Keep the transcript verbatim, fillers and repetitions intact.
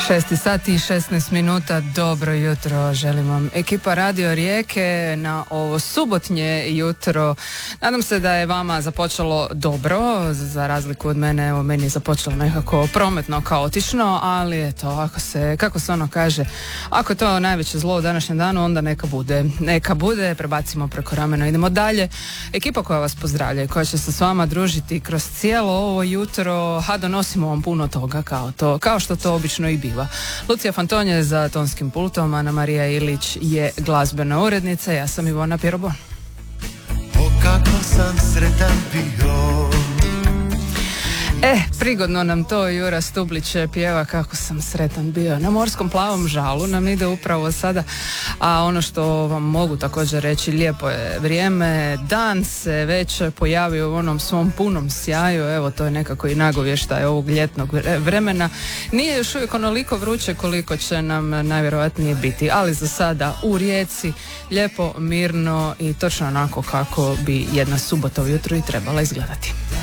šest sati i šesnaest minuta, dobro jutro, želim vam ekipa Radio Rijeke na ovo subotnje jutro. Nadam se da je vama započelo dobro, za razliku od mene, evo meni je započelo nekako prometno, kaotično, ali eto, ako se, kako se ono kaže, ako je to najveće zlo u današnjem danu, onda neka bude, neka bude, prebacimo preko ramena, idemo dalje. Ekipa koja vas pozdravlja i koja će se s vama družiti kroz cijelo ovo jutro, a donosimo vam puno toga kao to, kao što to obično i biva. Lucija Fanton je za tonskim pultom, Ana Marija Ilić je glazbena urednica, ja sam Ivona Pirobon. O kako sam sretan bio. E, prigodno nam to Jura Stublić pjeva Kako sam sretan bio. Na morskom plavom žalu nam ide upravo sada, a ono što vam mogu također reći, lijepo je vrijeme, dan se već pojavio u onom svom punom sjaju, evo to je nekako i nagovještaj ovog ljetnog vremena. Nije još uvijek onoliko vruće koliko će nam najvjerojatnije biti, ali za sada u Rijeci lijepo, mirno i točno onako kako bi jedna subota ujutro i trebala izgledati.